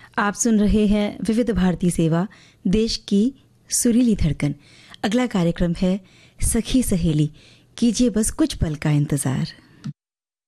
आप सुन रहे हैं विविध भारती सेवा, देश की सुरीली धड़कन। अगला कार्यक्रम है सखी सहेली। कीजिए बस कुछ पल का इंतजार।